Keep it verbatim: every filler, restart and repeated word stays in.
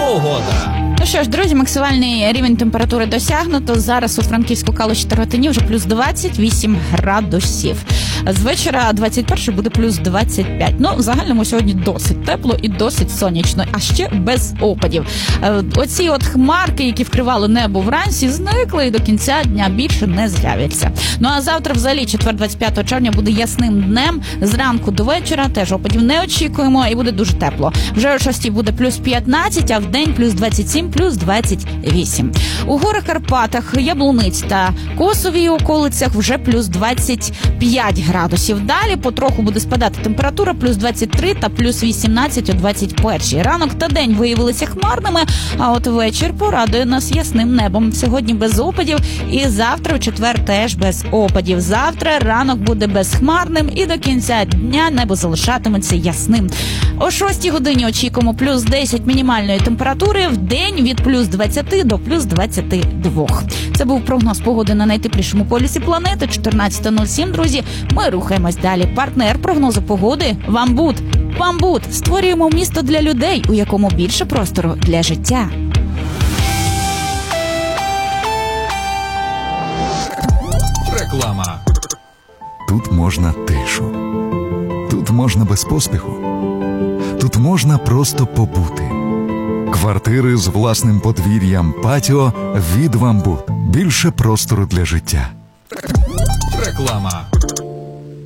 погода. Ну що ж, друзі, максимальний рівень температури досягнуто. Зараз у Франківську, Калуші та Ротині вже плюс двадцять вісім градусів. З вечора двадцять першого буде плюс двадцять п'ять. Ну, в загальному сьогодні досить тепло і досить сонячно, а ще без опадів. Оці от хмарки, які вкривали небо вранці, зникли і до кінця дня більше не з'являться. Ну а завтра взагалі, четвер, двадцять п'ятого червня, буде ясним днем. Зранку до вечора теж опадів не очікуємо і буде дуже тепло. Вже о шостій буде плюс п'ятнадцять, а в день плюс двадцять сім, плюс двадцять вісім. У горах Карпатах, Яблуниць та Косовій околицях вже плюс двадцять п'ять градусів. Далі потроху буде спадати температура, плюс двадцять три та плюс вісімнадцять о двадцять першій. Ранок та день виявилися хмарними, а от вечір порадує нас ясним небом. Сьогодні без опадів і завтра у четвер теж без опадів. Завтра ранок буде безхмарним і до кінця дня небо залишатиметься ясним. О шостій годині очікуємо плюс десять мінімальної температури, в день від плюс двадцять до плюс двадцять два. Це був прогноз погоди на найтеплішому полюсі планети. чотирнадцята нуль сім, друзі. Ми рухаємось далі. Партнер прогнозу погоди – Вамбут. Вамбут. Створюємо місто для людей, у якому більше простору для життя. Реклама. Тут можна тишу. Тут можна без поспіху. Тут можна просто побути. Квартири з власним подвір'ям, патіо від Вамбут. Більше простору для життя. Реклама.